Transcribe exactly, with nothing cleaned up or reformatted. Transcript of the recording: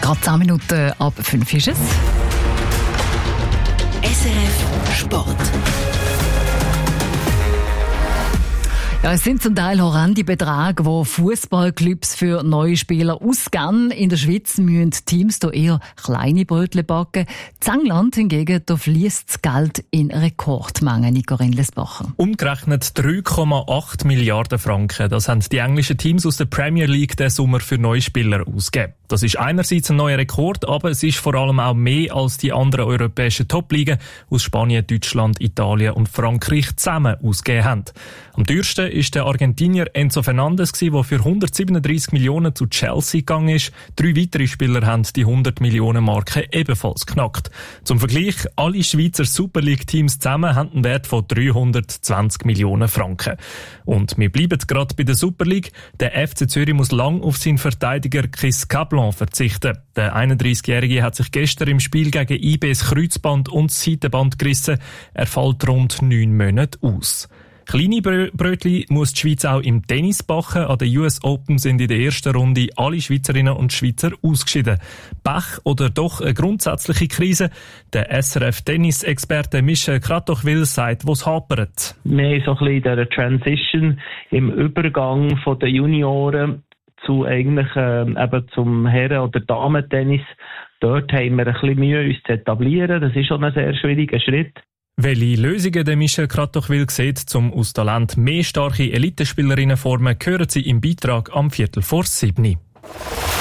Gerade zehn Minuten ab fünf ist es. S R F Sport. Ja, es sind zum Teil horrende Beträge, die Fußballclubs für neue Spieler ausgeben. In der Schweiz müssen Teams hier eher kleine Brötchen backen. In England hingegen da fließt das Geld in Rekordmengen, Nicorin Lesbacher. Umgerechnet drei Komma acht Milliarden Franken. Das haben die englischen Teams aus der Premier League diesen Sommer für neue Spieler ausgegeben. Das ist einerseits ein neuer Rekord, aber es ist vor allem auch mehr als die anderen europäischen Top-Ligen aus Spanien, Deutschland, Italien und Frankreich zusammen ausgegeben haben. Am teuersten ist der Argentinier Enzo Fernandes, der für hundertsiebenunddreissig Millionen zu Chelsea gegangen ist. Drei weitere Spieler haben die hundert Millionen Marke ebenfalls knackt. Zum Vergleich, alle Schweizer Super League-Teams zusammen haben einen Wert von dreihundertzwanzig Millionen Franken. Und wir bleiben gerade bei der Super League. Der F C Zürich muss lang auf seinen Verteidiger Chris Cablon verzichten. Der einunddreißigjährige hat sich gestern im Spiel gegen I B das Kreuzband und das Seitenband gerissen. Er fällt rund neun Monate aus. Kleine Brötchen muss die Schweiz auch im Tennis backen. An den U S Open sind in der ersten Runde alle Schweizerinnen und Schweizer ausgeschieden. Pech oder doch eine grundsätzliche Krise? Der S R F-Tennis-Experte Michel Kratochwil sagt, wo es hapert. Wir haben so ein bisschen in dieser Transition im Übergang von den Junioren zu eigentlich äh, eben zum Herren- oder Damen-Tennis. Dort haben wir ein bisschen Mühe, uns zu etablieren. Das ist schon ein sehr schwieriger Schritt. Welche Lösungen der Michel Kratochwil sieht, um aus Talent mehr starke Elitespielerinnen zu formen, hören Sie im Beitrag am Viertel vor sieben.